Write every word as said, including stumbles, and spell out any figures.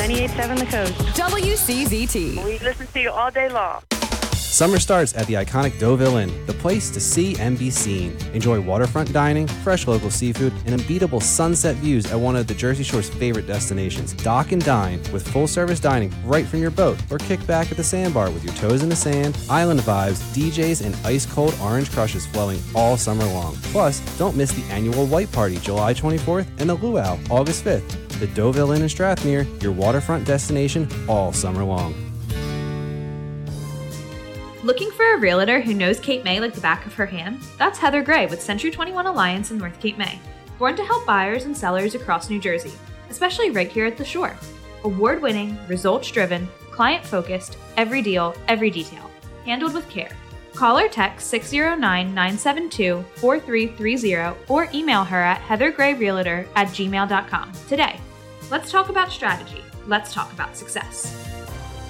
ninety-eight point seven The Coast. W C Z T. We listen to you all day long. Summer starts at the iconic Deauville Inn, the place to see and be seen. Enjoy waterfront dining, fresh local seafood, and unbeatable sunset views at one of the Jersey Shore's favorite destinations. Dock and dine with full-service dining right from your boat, or kick back at the sandbar with your toes in the sand, island vibes, D Js, and ice-cold orange crushes flowing all summer long. Plus, don't miss the annual White Party July twenty-fourth and the Luau August fifth. The Deauville Inn in Strathmere, your waterfront destination all summer long. Looking for a realtor who knows Cape May like the back of her hand? That's Heather Gray with Century twenty-one Alliance in North Cape May. Born to help buyers and sellers across New Jersey, especially right here at the shore. Award-winning, results-driven, client-focused, every deal, every detail. Handled with care. Call or text six oh nine, nine seven two, four three three zero or email her at heathergrayrealtor at gmail dot com today. Let's talk about strategy. Let's talk about success.